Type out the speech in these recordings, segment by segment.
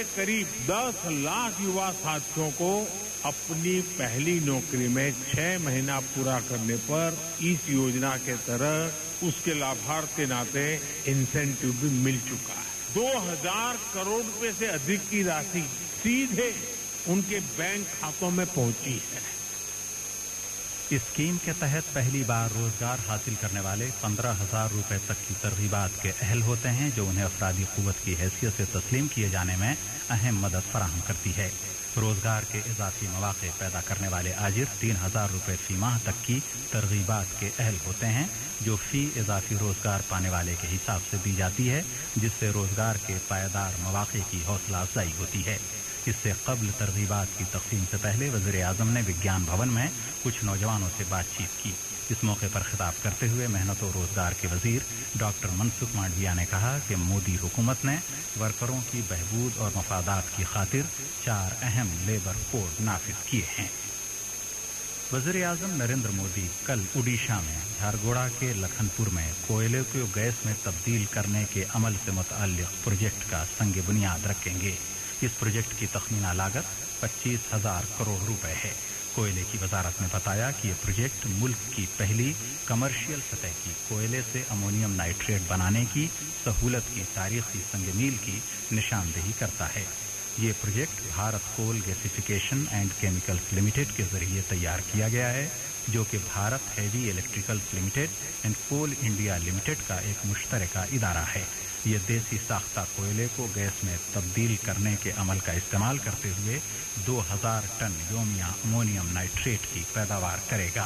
के करीब 10 लाख युवा साथियों को अपनी पहली नौकरी में 6 महीना पूरा करने पर इस योजना के तहत उसके लाभार्थी के नाते इंसेंटिव भी मिल चुका है। 2000 करोड़ रुपए से अधिक की राशि सीधे उनके बैंक खातों में पहुंची है। इस स्कीम के तहत पहली बार रोजगार हासिल करने वाले 15,000 रुपए तक की तरगीबात के अहल होते हैं, जो उन्हें अफरादी कुव्वत की हैसियत से तस्लीम किए जाने में अहम मदद फराहम करती है। रोजगार के इजाफी मौके पैदा करने वाले आजिर 3,000 रुपए फी माह तक की तरगीबात के अहल होते हैं, जो फी इजाफी रोजगार पाने वाले के हिसाब से दी जाती है, जिससे रोजगार के पायदार मौके की हौसला अफजाई होती है। इससे कबल तरगीबात की तकसीम से पहले वज़ीर-ए-आज़म ने विज्ञान भवन में कुछ नौजवानों से बातचीत की। इस मौके पर खिताब करते हुए मेहनत और रोजगार के वजीर डॉक्टर मनसुख मांडविया ने कहा कि मोदी हुकूमत ने वर्करों की बहबूद और मफादात की खातिर 4 अहम लेबर कोड नाफिज किए हैं। वज़ीर-ए-आज़म नरेंद्र मोदी कल ओडिशा में झारगोड़ा के लखनपुर में कोयले को गैस में तब्दील करने के अमल से मुतअल्लिक़ प्रोजेक्ट का संग बुनियाद रखेंगे। इस प्रोजेक्ट की तखमीना लागत 25,000 करोड़ रुपए है। कोयले की वजारत ने बताया कि ये प्रोजेक्ट मुल्क की पहली कमर्शियल सतह की कोयले से अमोनियम नाइट्रेट बनाने की सहूलत की तारीखी संग-मील की निशानदेही करता है। ये project Bharat coal gasification and chemicals limited के जरिए तैयार किया गया है, जो कि Bharat heavy electricals limited and coal India limited का एक मुश्तरका इदारा है। ये देसी साख्ता कोयले को गैस में तब्दील करने के अमल का इस्तेमाल करते हुए 2000 टन योमिया अमोनियम नाइट्रेट की पैदावार करेगा।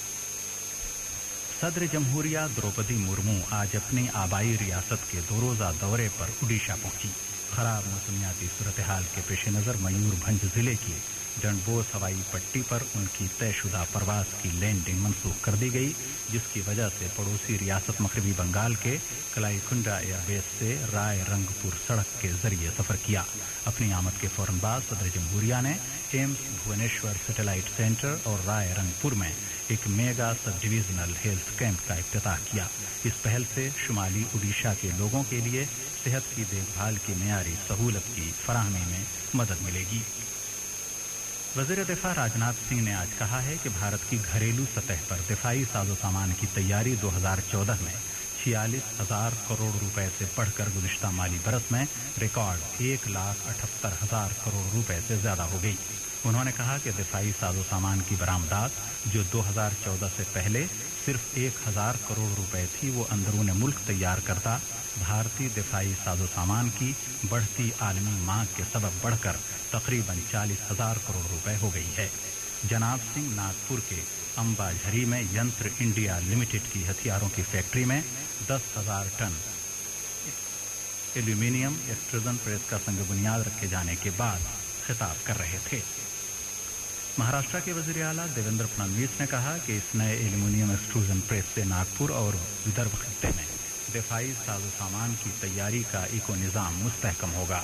सदर जमहूरिया द्रौपदी मुर्मू आज अपनी आबाई रियासत के 2 रोज़ा दौरे पर ओडिशा पहुंची। खराब मौसमियाती सूरत हाल के पेश नज़र मयूरभंज जिले की डंडबोस हवाई पट्टी पर उनकी तयशुदा परवाज की लैंडिंग मनसूख कर दी गई, जिसकी वजह से पड़ोसी रियासत मगरबी बंगाल के कलाईकुंडा एयरबेस से राय रंगपुर सड़क के जरिए सफर किया। अपनी आमद के फौरन बाद सदर जमहूरिया ने एम्स भुवनेश्वर सैटेलाइट सेंटर और राय रंगपुर में एक mega sub divisional health camp का इफ्तिताह किया। इस पहल से शुमाली ओडिशा के लोगों के लिए सेहत की देखभाल की मेयारी सहूलत की फराहमी में मदद मिलेगी। वज़ीर दिफा राजनाथ सिंह ने आज कहा है कि भारत की घरेलू सतह पर दिफाई साजो सामान की तैयारी 2014 में 46,000 करोड़ रुपए से बढ़कर गुज़िश्ता माली बरस में रिकॉर्ड 1,78,000 करोड़ रुपए से ज्यादा हो गई। उन्होंने कहा कि दिफाई साजो सामान की बरामदात, जो 2014 से पहले सिर्फ 1,000 करोड़ रुपए थी, वो अंदरून मुल्क तैयार करता भारतीय दिफाई साजो सामान की बढ़ती आलमी मांग के सबब बढ़कर तकरीबन 40,000 करोड़ रुपए हो गई है। जनाब सिंह नागपुर के अंबाझरी में यंत्र इंडिया लिमिटेड की हथियारों की फैक्ट्री में 10,000 टन एल्यूमिनियम एक्सट्रूजन प्रेस का संग बुनियाद रखे जाने के बाद खिताब कर रहे थे। महाराष्ट्र के वज़ीर आला देवेंद्र फडणवीस ने कहा कि इस नए एल्यूमिनियम एक्सट्रूजन प्रेस से नागपुर और विदर्भ खित्ते में दिफाई साजो सामान की तैयारी का इको निज़ाम मुस्तहकम होगा।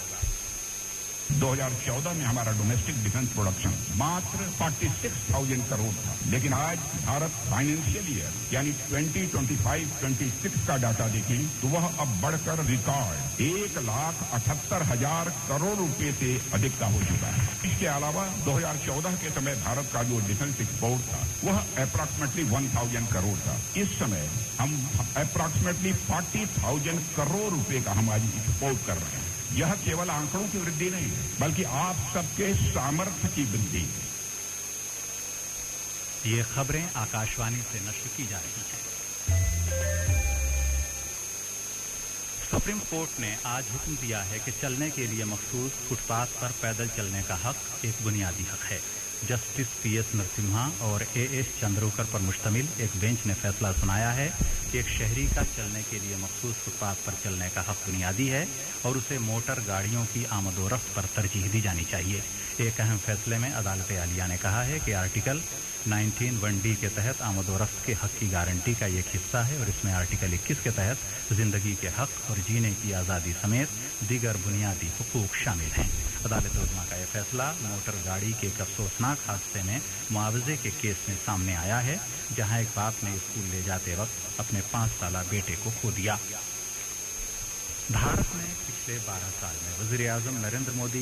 2014 में हमारा डोमेस्टिक डिफेंस प्रोडक्शन मात्र 46,000 करोड़ था, लेकिन आज भारत फाइनेंशियल ईयर यानी 2025-26 का डाटा देखें तो वह अब बढ़कर रिकॉर्ड 1,78,000 करोड़ रुपए से अधिक का हो चुका है। इसके अलावा 2014 के समय भारत का जो डिफेंस एक्सपोर्ट था वह अप्रॉक्सीमेटली 1,000 करोड़ था। इस समय हम अप्रॉक्सीमेटली 40,000 करोड़ रुपए का हम आज एक्सपोर्ट कर रहे हैं। यह केवल आंकड़ों की वृद्धि नहीं है, बल्कि आप सबके सामर्थ्य की वृद्धि। ये खबरें आकाशवाणी से नश्र की जा रही हैं। सुप्रीम कोर्ट ने आज हुक्म दिया है कि चलने के लिए मखसूस फुटपाथ पर पैदल चलने का हक एक बुनियादी हक है। जस्टिस पीएस नरसिम्हा और एएस चंद्रोकर पर मुश्तमिल एक बेंच ने फैसला सुनाया है कि एक शहरी का चलने के लिए मखसूस फुटपाथ पर चलने का हक बुनियादी है और उसे मोटर गाड़ियों की आमदोरफ्त पर तरजीह दी जानी चाहिए। एक अहम फैसले में अदालत आलिया ने कहा है कि आर्टिकल 19(1)D के तहत आमदोरफ्त के हक की गारंटी का एक हिस्सा है और इसमें आर्टिकल 21 के तहत जिंदगी के हक और जीने की आज़ादी समेत दीगर बुनियादी हुकूक शामिल हैं। अदालत उज़्मा का यह फैसला मोटर गाड़ी के एक अफसोसनाक हादसे में मुआवजे के केस में सामने आया है, जहां एक बाप ने स्कूल ले जाते वक्त अपने 5 साला बेटे को खो दिया। भारत में पिछले 12 साल में वज़ीर-ए-आज़म नरेंद्र मोदी